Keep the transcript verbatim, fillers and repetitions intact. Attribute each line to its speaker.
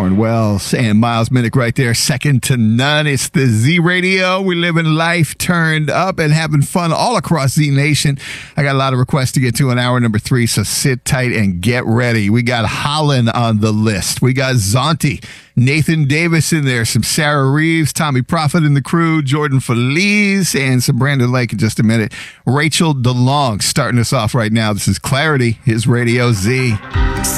Speaker 1: Lauren Wells and Miles Minnick right there, second to none. It's the Z Radio. We're living life turned up and having fun all across Z Nation. I got a lot of requests to get to in hour number three, so sit tight and get ready. We got Holland on the list. We got Zonti, Nathan Davis in there, some Sarah Reeves, Tommy Prophet in the crew, Jordan Feliz, and some Brandon Lake in just a minute. Rachel DeLong starting us off right now. This is Clarity, his Radio Z.